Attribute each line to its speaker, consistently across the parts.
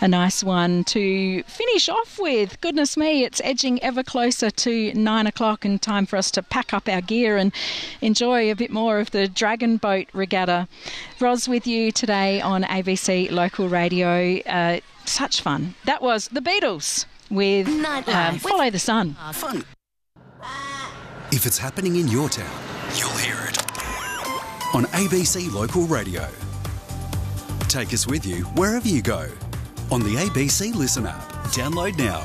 Speaker 1: a nice one to finish off with. Goodness me, it's edging ever closer to 9 o'clock and time for us to pack up our gear and enjoy a bit more of the Dragon Boat Regatta. Ros with you today on ABC Local Radio. Such fun. That was the Beatles with Follow the Sun.
Speaker 2: Fun. If it's happening in your town, you'll hear it on ABC Local Radio. Take us with you wherever you go on the ABC Listen app. Download now.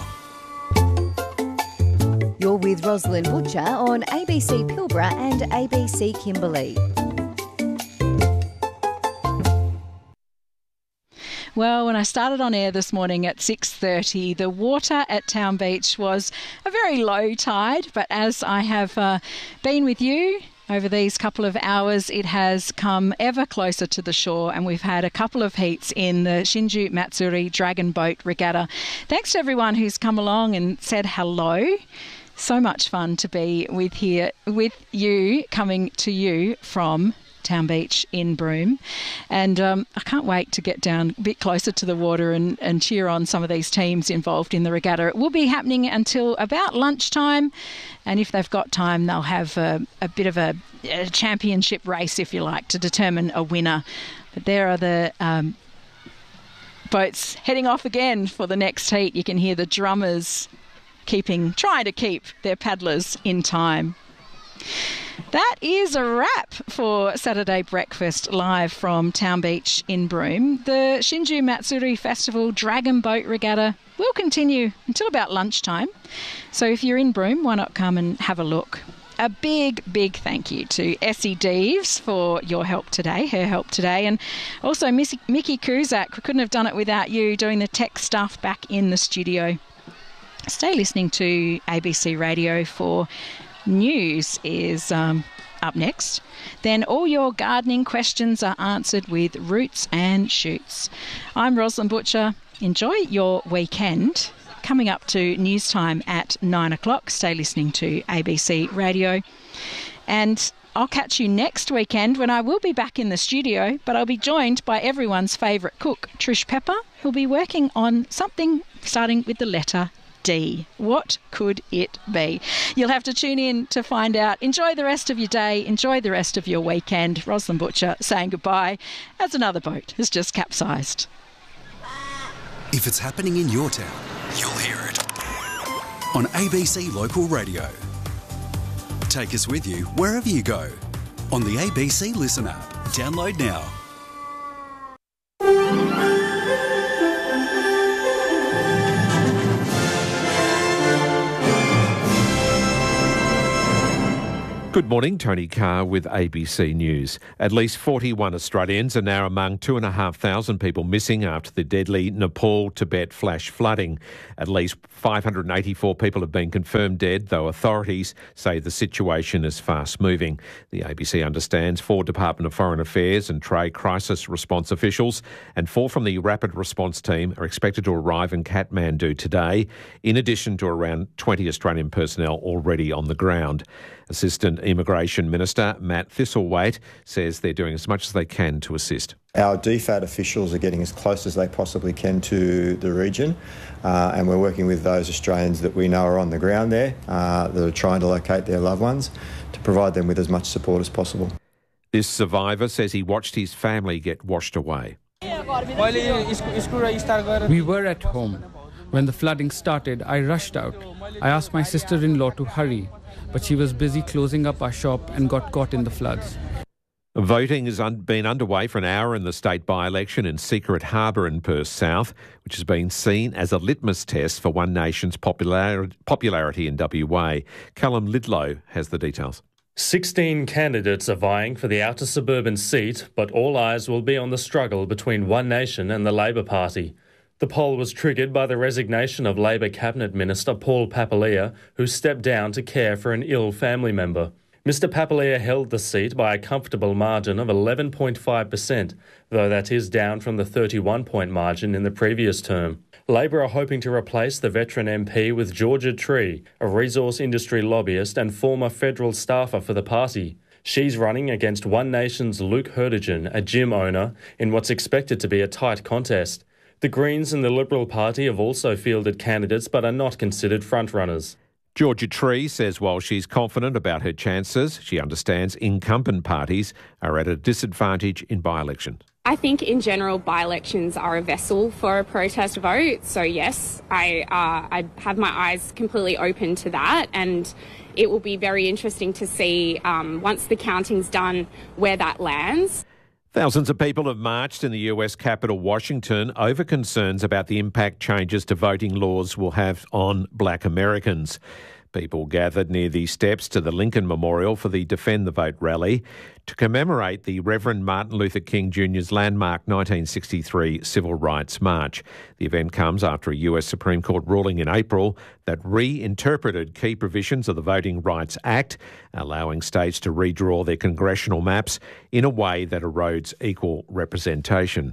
Speaker 3: You're with Rosalind Butcher on ABC Pilbara and ABC Kimberley.
Speaker 1: Well, when I started on air this morning at 6:30, the water at Town Beach was a very low tide, but as I have been with you over these couple of hours, it has come ever closer to the shore, and we've had a couple of heats in the Shinju Matsuri Dragon Boat Regatta. Thanks to everyone who's come along and said hello. So much fun to be with you, coming to you from Town Beach in Broome. And I can't wait to get down a bit closer to the water and cheer on some of these teams involved in the regatta. It will be happening until about lunchtime, and if they've got time, they'll have a bit of a championship race, if you like, to determine a winner. But there are the boats heading off again for the next heat. You can hear the drummers trying to keep their paddlers in time. That is a wrap for Saturday Breakfast live from Town Beach in Broome. The Shinju Matsuri Festival Dragon Boat Regatta will continue until about lunchtime. So if you're in Broome, why not come and have a look? A big, big thank you to Essie Deves for her help today, and also Mickey Kuzak. We couldn't have done it without you doing the tech stuff back in the studio. Stay listening to ABC Radio for news is up next. Then all your gardening questions are answered with Roots and Shoots. I'm Rosalind Butcher. Enjoy your weekend. Coming up to news time at 9 o'clock. Stay listening to ABC Radio. And I'll catch you next weekend when I will be back in the studio, but I'll be joined by everyone's favourite cook, Trish Pepper, who'll be working on something starting with the letter D. What could it be? You'll have to tune in to find out. Enjoy the rest of your day. Enjoy the rest of your weekend. Rosalind Butcher saying goodbye as another boat has just capsized.
Speaker 2: If it's happening in your town, you'll hear it on ABC Local Radio. Take us with you wherever you go on the ABC Listen app. Download now.
Speaker 4: Good morning, Tony Carr with ABC News. At least 41 Australians are now among 2,500 people missing after the deadly Nepal-Tibet flash flooding. At least 584 people have been confirmed dead, though authorities say the situation is fast-moving. The ABC understands 4 Department of Foreign Affairs and Trade crisis response officials and 4 from the Rapid Response Team are expected to arrive in Kathmandu today, in addition to around 20 Australian personnel already on the ground. Assistant Immigration Minister Matt Thistlethwaite says they're doing as much as they can to assist.
Speaker 5: Our DFAT officials are getting as close as they possibly can to the region, and we're working with those Australians that we know are on the ground there, that are trying to locate their loved ones, to provide them with as much support as possible.
Speaker 4: This survivor says he watched his family get washed away.
Speaker 6: We were at home. When the flooding started, I rushed out. I asked my sister-in-law to hurry, but she was busy closing up our shop and got caught in the floods.
Speaker 4: Voting has been underway for an hour in the state by-election in Secret Harbour in Perth South, which has been seen as a litmus test for One Nation's popularity in WA. Callum Lidlow has the details.
Speaker 7: 16 candidates are vying for the outer suburban seat, but all eyes will be on the struggle between One Nation and the Labor Party. The poll was triggered by the resignation of Labor Cabinet Minister Paul Papalia, who stepped down to care for an ill family member. Mr Papalia held the seat by a comfortable margin of 11.5%, though that is down from the 31-point margin in the previous term. Labor are hoping to replace the veteran MP with Georgia Tree, a resource industry lobbyist and former federal staffer for the party. She's running against One Nation's Luke Hurdigen, a gym owner, in what's expected to be a tight contest. The Greens and the Liberal Party have also fielded candidates but are not considered frontrunners.
Speaker 4: Georgia Tree says while she's confident about her chances, she understands incumbent parties are at a disadvantage in by-election.
Speaker 8: I think in general by-elections are a vessel for a protest vote. So yes, I have my eyes completely open to that, and it will be very interesting to see once the counting's done where that lands.
Speaker 4: Thousands of people have marched in the US capital, Washington, over concerns about the impact changes to voting laws will have on Black Americans. People gathered near the steps to the Lincoln Memorial for the Defend the Vote rally to commemorate the Reverend Martin Luther King Jr.'s landmark 1963 Civil Rights March. The event comes after a US Supreme Court ruling in April that reinterpreted key provisions of the Voting Rights Act, allowing states to redraw their congressional maps in a way that erodes equal representation.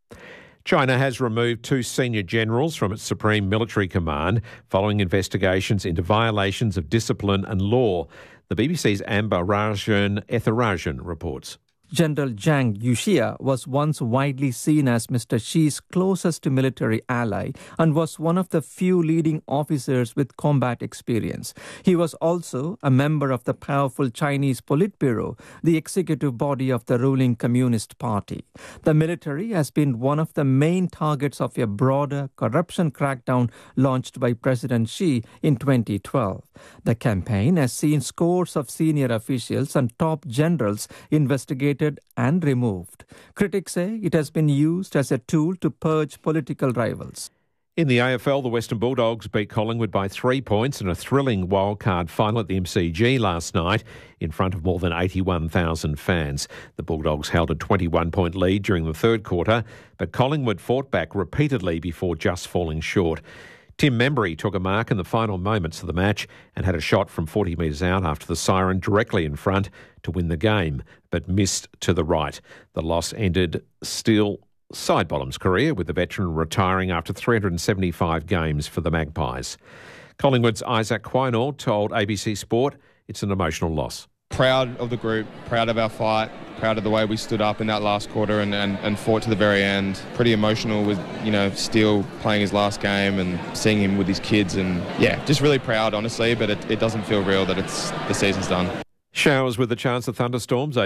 Speaker 4: China has removed 2 senior generals from its Supreme Military Command following investigations into violations of discipline and law. The BBC's Amber Rajan Etharajan reports.
Speaker 9: General Zhang Yuxia was once widely seen as Mr. Xi's closest military ally and was one of the few leading officers with combat experience. He was also a member of the powerful Chinese Politburo, the executive body of the ruling Communist Party. The military has been one of the main targets of a broader corruption crackdown launched by President Xi in 2012. The campaign has seen scores of senior officials and top generals investigated and removed. Critics say it has been used as a tool to purge political rivals.
Speaker 4: In the AFL, the Western Bulldogs beat Collingwood by 3 points in a thrilling wildcard final at the MCG last night in front of more than 81,000 fans. The Bulldogs held a 21-point lead during the third quarter, but Collingwood fought back repeatedly before just falling short. Tim Membry took a mark in the final moments of the match and had a shot from 40 metres out after the siren directly in front to win the game, but missed to the right. The loss ended Steele Sidebottom's career, with the veteran retiring after 375 games for the Magpies. Collingwood's Isaac Quinall told ABC Sport it's an emotional loss.
Speaker 10: Proud of the group, proud of our fight, proud of the way we stood up in that last quarter and fought to the very end. Pretty emotional with, Steele playing his last game and seeing him with his kids, and just really proud, honestly, but it doesn't feel real that the season's done.
Speaker 4: Showers with a chance of thunderstorms